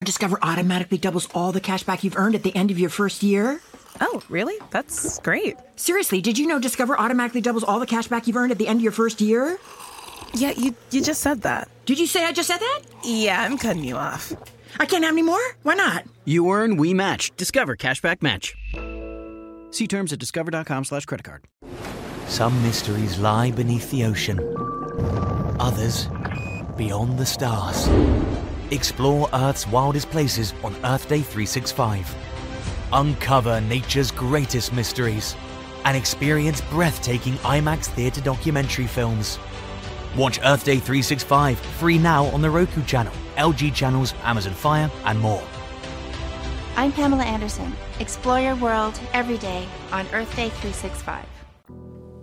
Discover automatically doubles all the cash back you've earned at the end of your first year? Oh, really? That's great. Seriously, did you know Discover automatically doubles all the cash back you've earned at the end of your first year? Yeah, you just said that. Did you say I just said that? Yeah, I'm cutting you off. I can't have any more? Why not? You earn, we match. Discover Cashback Match. See terms at discover.com/creditcard. Some mysteries lie beneath the ocean. Others, beyond the stars. Explore Earth's wildest places on Earth Day 365. Uncover nature's greatest mysteries and experience breathtaking IMAX theatre documentary films. Watch Earth Day 365 free now on the Roku channel, LG channels, Amazon Fire, and more. I'm Pamela Anderson. Explore your world every day on Earth Day 365.